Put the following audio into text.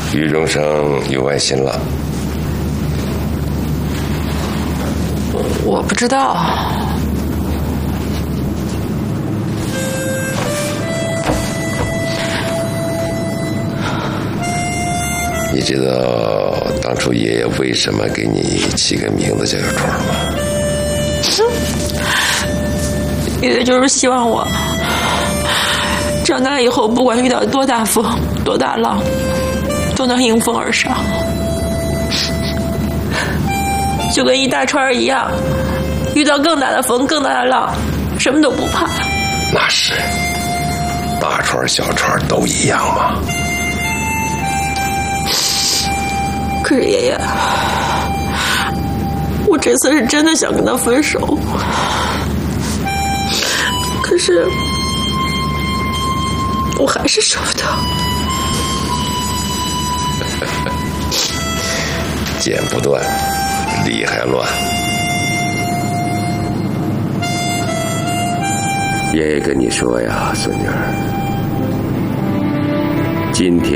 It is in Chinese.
于荣生有外心了。 我不知道。 你知道当初爷爷为什么给你起个名字叫小川吗？ 爷爷就是希望我长大以后，不管遇到多大风、多大浪，都能迎风而上，就跟一大川一样，遇到更大的风、更大的浪，什么都不怕。 那是，大川小川都一样嘛。 可是爷爷，我这次是真的想跟他分手，可是我还是舍不得。 剪不断，理还乱。 爷爷跟你说呀，孙女儿，今天